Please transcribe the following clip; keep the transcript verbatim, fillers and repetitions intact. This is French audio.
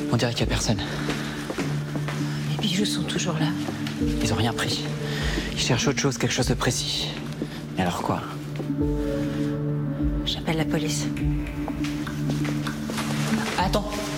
On dirait qu'il n'y a personne. Les bijoux sont toujours là. Ils ont rien pris. Ils cherchent autre chose, quelque chose de précis. Mais alors quoi? J'appelle la police. Attends.